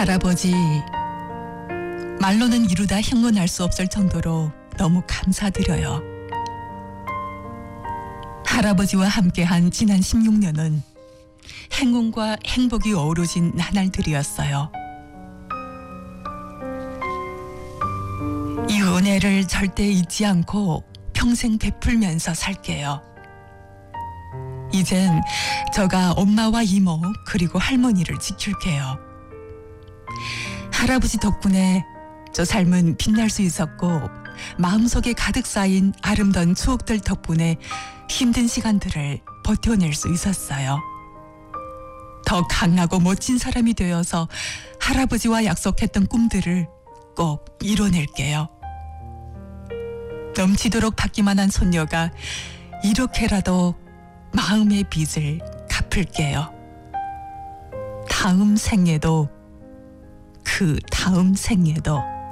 할아버지, 말로는 이루다 형언할 수 없을 정도로 너무 감사드려요. 할아버지와 함께한 지난 16년은 행운과 행복이 어우러진 나날들이었어요. 이 은혜를 절대 잊지 않고 평생 베풀면서 살게요. 이젠 저가 엄마와 이모 그리고 할머니를 지킬게요. 할아버지 덕분에 저 삶은 빛날 수 있었고 마음속에 가득 쌓인 아름다운 추억들 덕분에 힘든 시간들을 버텨낼 수 있었어요. 더 강하고 멋진 사람이 되어서 할아버지와 약속했던 꿈들을 꼭 이뤄낼게요. 넘치도록 받기만 한 손녀가 이렇게라도 마음의 빚을 갚을게요. 다음 생에도 그 다음 생에도